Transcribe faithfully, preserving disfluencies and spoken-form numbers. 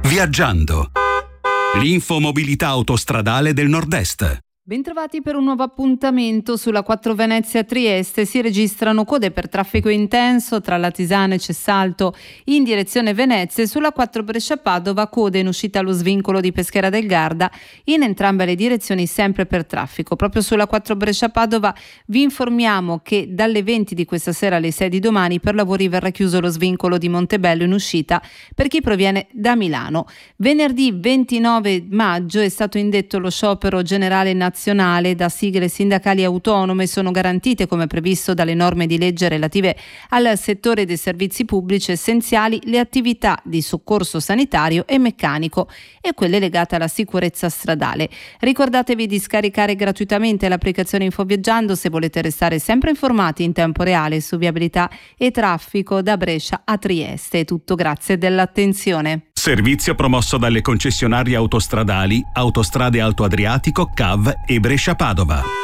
Viaggiando. L'infomobilità autostradale del Nord-Est. Bentrovati per un nuovo appuntamento sulla quattro Venezia Trieste. Si registrano code per traffico intenso tra Latisana e Cessalto in direzione Venezia e sulla quattro Brescia Padova code in uscita allo svincolo di Peschiera del Garda in entrambe le direzioni, sempre per traffico. Proprio sulla quattro Brescia Padova vi informiamo che dalle venti di questa sera alle sei di domani per lavori verrà chiuso lo svincolo di Montebello in uscita per chi proviene da Milano. Venerdì ventinove maggio è stato indetto lo sciopero generale nazionale. Da sigle sindacali autonome sono garantite, come previsto dalle norme di legge relative al settore dei servizi pubblici essenziali, le attività di soccorso sanitario e meccanico e quelle legate alla sicurezza stradale. Ricordatevi di scaricare gratuitamente l'applicazione Infoviaggiando se volete restare sempre informati in tempo reale su viabilità e traffico da Brescia a Trieste. È tutto, grazie dell'attenzione. Servizio promosso dalle concessionarie autostradali Autostrade Alto Adriatico, C A V e Brescia Padova.